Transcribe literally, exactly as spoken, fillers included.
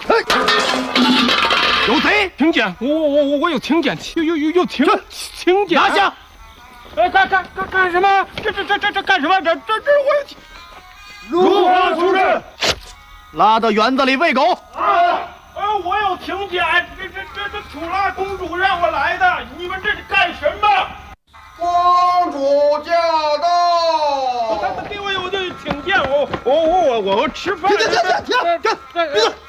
有贼！ 听见，我我我我我有听见，有有有有听听见。 拿下！ 哎，干干干干什么？这这这这这干什么？这这这我有听。 如何处置？拉到园子里喂狗。 啊！呃，我有听见，这这这这楚拉公主让我来的，你们这是干什么？ 公主驾到！ 他他给我有就听见，我我我我我吃饭。 停停停停停停！ 闭嘴！